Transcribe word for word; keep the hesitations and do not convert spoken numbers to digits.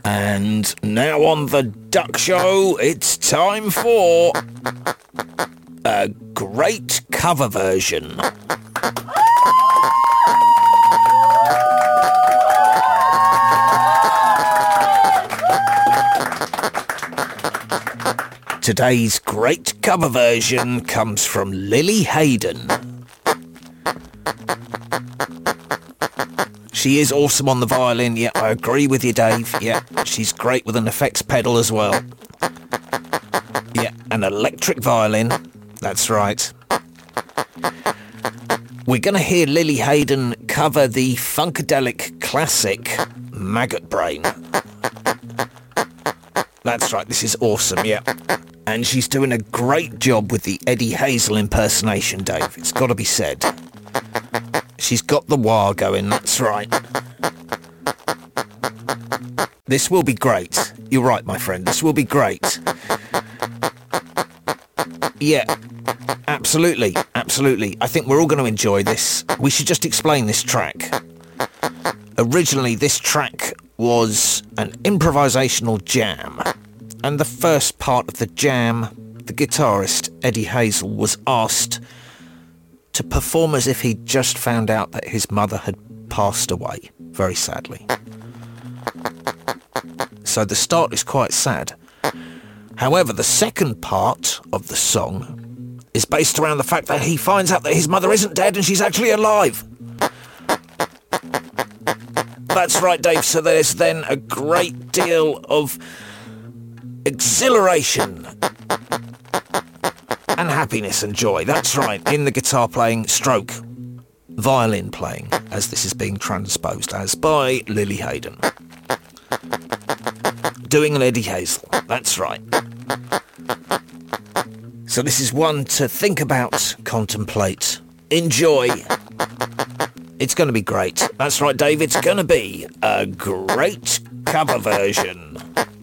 And now on the Duck Show, it's time for a great cover version. Today's great cover version comes from Lily Hayden. She is awesome on the violin, yeah, I agree with you, Dave. Yeah, she's great with an effects pedal as well. Yeah, an electric violin, that's right. We're going to hear Lily Hayden cover the Funkadelic classic, Maggot Brain. That's right, this is awesome, yeah. And she's doing a great job with the Eddie Hazel impersonation, Dave. It's got to be said. She's got the wah going, that's right. This will be great. You're right, my friend, this will be great. Yeah, absolutely, absolutely. I think we're all going to enjoy this. We should just explain this track. Originally, this track was an improvisational jam. And the first part of the jam, the guitarist, Eddie Hazel, was asked to perform as if he'd just found out that his mother had passed away, very sadly. So the start is quite sad. However, the second part of the song is based around the fact that he finds out that his mother isn't dead and she's actually alive. That's right, Dave, so there's then a great deal of exhilaration and happiness and joy, that's right, in the guitar playing stroke violin playing, as this is being transposed as by Lily Hayden. Doing an Eddie Hazel, that's right. So this is one to think about, contemplate, enjoy. It's going to be great. That's right, Dave, it's going to be a great cover version.